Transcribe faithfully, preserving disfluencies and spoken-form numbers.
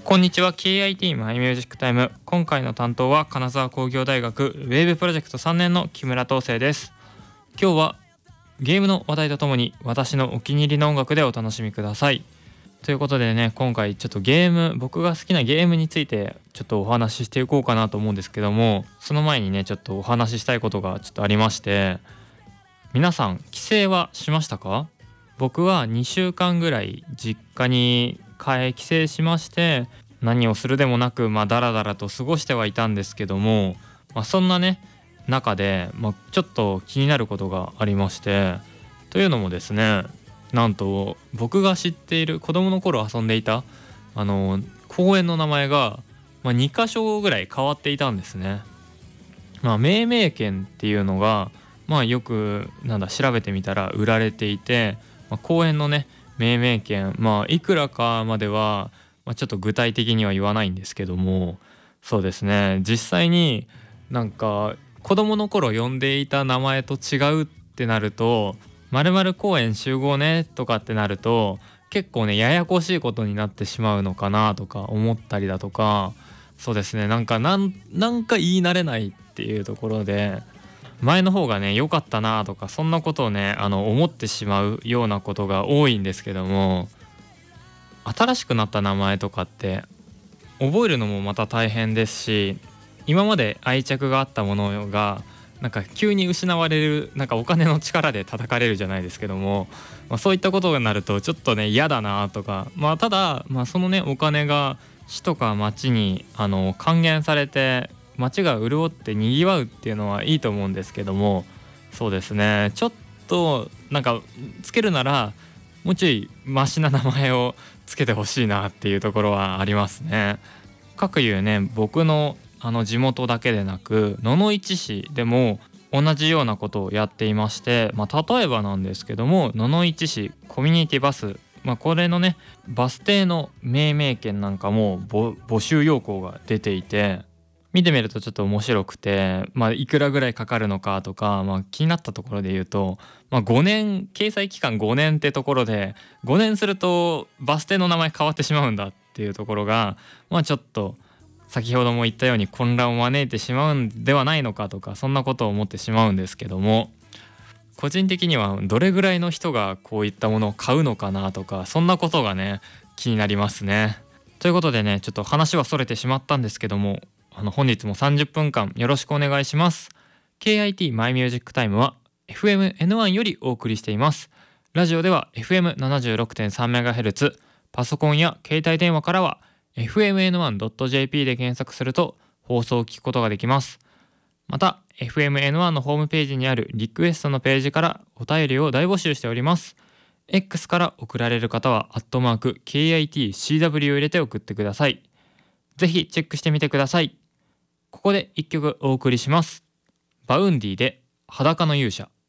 こんにちは。 ケーアイティー マイミュージックタイム。今回の担当は金沢工業大学ウェーブプロジェクトさんねんの木村東生です。今日はゲームの話題とともに私のお気に入りの音楽でお楽しみください。ということでね、今回ちょっとゲーム僕が好きなゲームについてちょっとお話ししていこうかなと思うんですけども、その前にねちょっとお話ししたいことがちょっとありまして、皆さん帰省はしましたか？僕はにしゅうかんぐらい実家に帰帰省しまして、何をするでもなくまあダラダラと過ごしてはいたんですけども、まあ、そんなね中で、まあ、ちょっと気になることがありまして、というのもですね、なんと僕が知っている子供の頃遊んでいたあの公園の名前が、まあ、にかしょぐらい変わっていたんですね。まあ、命名権っていうのが、まあ、よくなんだ調べてみたら売られていて、まあ、公園のね命名権、まあいくらかまでは、まあ、ちょっと具体的には言わないんですけども、そうですね、実際になんか子供の頃呼んでいた名前と違うってなると、〇〇公園集合ねとかってなると結構ねややこしいことになってしまうのかなとか思ったりだとか、そうですね、なんかなんなんか言い慣れないっていうところで、前の方がね良かったなとか、そんなことをねあの思ってしまうようなことが多いんですけども、新しくなった名前とかって覚えるのもまた大変ですし、今まで愛着があったものがなんか急に失われる、なんかお金の力で叩かれるじゃないですけども、まあ、そういったことになるとちょっとね嫌だなとか、まあただ、まあ、そのねお金が市とか町にあの還元されて町が潤ってにぎわうっていうのはいいと思うんですけども、そうですね、ちょっとなんかつけるならもうちょいマシな名前をつけてほしいなっていうところはありますね。各いうね僕のあの地元だけでなく野々市市でも同じようなことをやっていまして、まあ、例えばなんですけども野々市市コミュニティバス、まあ、これのねバス停の命名権なんかも募集要項が出ていて、見てみるとちょっと面白くて、まあ、いくらぐらいかかるのかとか、まあ、気になったところで言うと、まあ、ごねん掲載期間ごねんってところで、ごねんするとバス停の名前変わってしまうんだっていうところが、まあ、ちょっと先ほども言ったように混乱を招いてしまうんではないのかとか、そんなことを思ってしまうんですけども、個人的にはどれぐらいの人がこういったものを買うのかなとか、そんなことがね気になりますね。ということでね、ちょっと話はそれてしまったんですけども、あの本日もさんじゅっぷんかんよろしくお願いします。 ケーアイティー マイミュージックタイムは エフエムエヌワン よりお送りしています。ラジオでは エフエムななじゅうろくてんさんメガヘルツ、 パソコンや携帯電話からは エフエムエヌワンドットジェーピー で検索すると放送を聞くことができます。また エフエムエヌワン のホームページにあるリクエストのページからお便りを大募集しております。 X から送られる方はアットマーク ケーアイティーシーダブリュー を入れて送ってください。ぜひチェックしてみてください。ここで一曲お送りします。バウンディで裸の勇者。